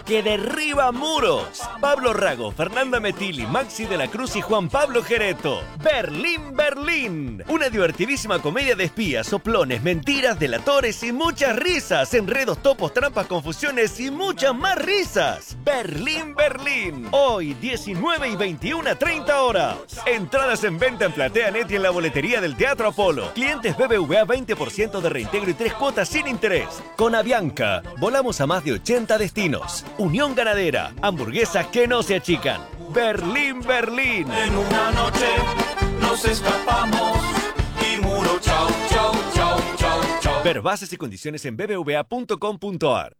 que derriba muros. Pablo Rago, Fernanda Metilli, Maxi de la Cruz y Juan Pablo Gereto. Berlín, Berlín. Una divertidísima comedia de espías, soplones, mentiras, delatores y muchas risas. Enredos, topos, trampas, confusiones y muchas más risas. Berlín, Berlín. Hoy, 19 y 21:30 horas. Entradas en venta en PlateaNet y en la boletería del Teatro Apolo. Clientes BBVA 20% de reintegro y 3 cuotas sin interés. Con Avianca, volamos a más de 80 destinos. Unión Ganadera, hamburguesas que no se achican. Berlín, Berlín. En una noche nos escapamos y muro, chau, chau, chau, chau, chau. Ver bases y condiciones en bbva.com.ar.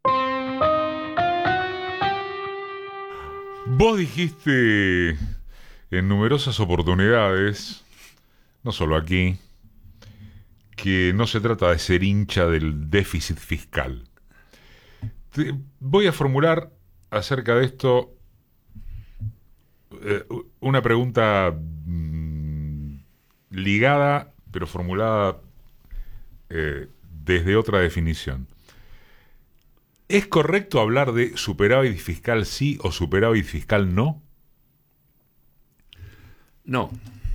Vos dijiste en numerosas oportunidades, no solo aquí, que no se trata de ser hincha del déficit fiscal. Voy a formular acerca de esto una pregunta ligada, pero formulada desde otra definición. ¿Es correcto hablar de superávit fiscal sí o superávit fiscal no? No.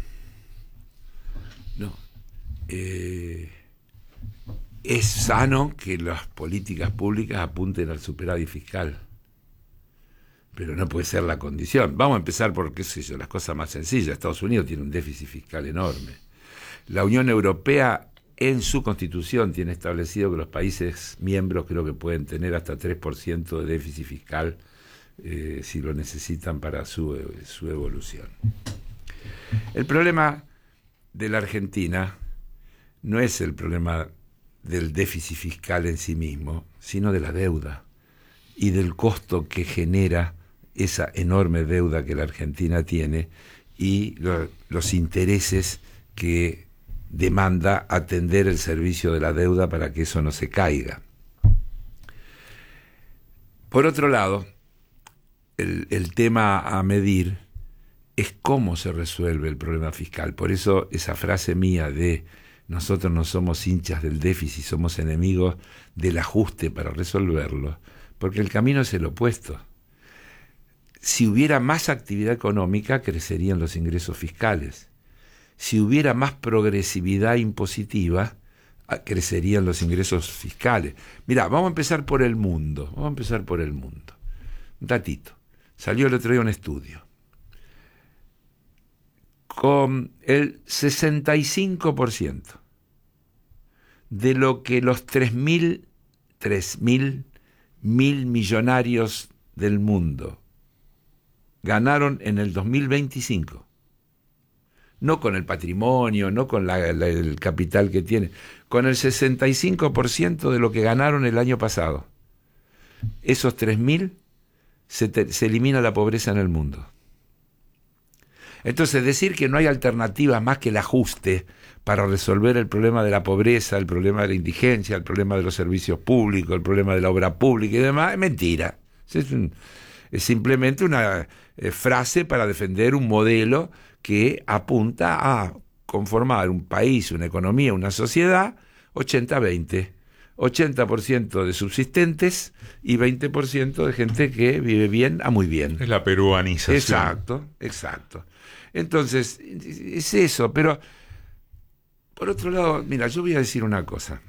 Es sano que las políticas públicas apunten al superávit fiscal, pero no puede ser la condición. Vamos a empezar por, qué sé yo, las cosas más sencillas. Estados Unidos tiene un déficit fiscal enorme. La Unión Europea, en su constitución, tiene establecido que los países miembros creo que pueden tener hasta 3% de déficit fiscal si lo necesitan para su evolución. El problema de la Argentina no es el problema del déficit fiscal en sí mismo, sino de la deuda y del costo que genera esa enorme deuda que la Argentina tiene y los intereses que demanda atender el servicio de la deuda para que eso no se caiga. Por otro lado, el tema a medir es cómo se resuelve el problema fiscal. Por eso esa frase mía de nosotros no somos hinchas del déficit, somos enemigos del ajuste para resolverlo, porque el camino es el opuesto. Si hubiera más actividad económica, crecerían los ingresos fiscales. Si hubiera más progresividad impositiva, crecerían los ingresos fiscales. Mirá, vamos a empezar por el mundo. Un datito. Salió el otro día un estudio. Con el 65% de lo que los 3.000 millonarios del mundo ganaron en el 2025, no con el patrimonio, no con el capital que tiene, con el 65% de lo que ganaron el año pasado, esos 3.000 se elimina la pobreza en el mundo. Entonces, decir que no hay alternativa más que el ajuste para resolver el problema de la pobreza, el problema de la indigencia, el problema de los servicios públicos, el problema de la obra pública y demás, es mentira. Es simplemente una frase para defender un modelo que apunta a conformar un país, una economía, una sociedad 80-20. 80% de subsistentes y 20% de gente que vive bien a muy bien. Es la peruanización. Exacto. Entonces, es eso, pero por otro lado, mira, yo voy a decir una cosa.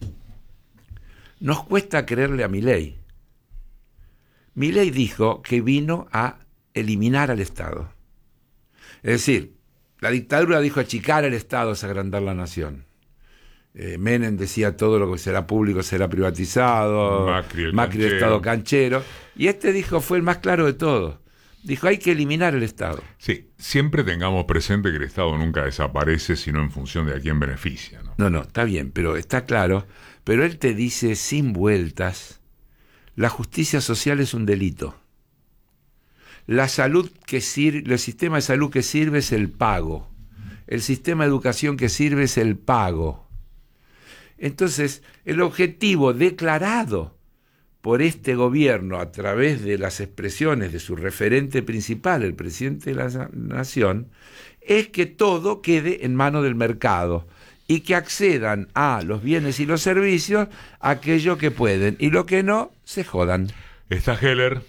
Nos cuesta creerle a Milei. Milei dijo que vino a eliminar al Estado. Es decir, la dictadura dijo achicar el Estado es agrandar la nación. Menem decía todo lo que será público será privatizado, Macri el Estado canchero, y este dijo, fue el más claro de todos. Dijo, hay que eliminar el Estado. Sí, siempre tengamos presente que el Estado nunca desaparece, sino en función de a quién beneficia, ¿no? No, está bien, pero está claro. Pero él te dice sin vueltas, la justicia social es un delito. La salud que sirve, el sistema de salud que sirve es el pago. El sistema de educación que sirve es el pago. Entonces, el objetivo declarado por este gobierno a través de las expresiones de su referente principal, el presidente de la Nación, es que todo quede en manos del mercado y que accedan a los bienes y los servicios aquellos que pueden, y lo que no, se jodan. Está Heller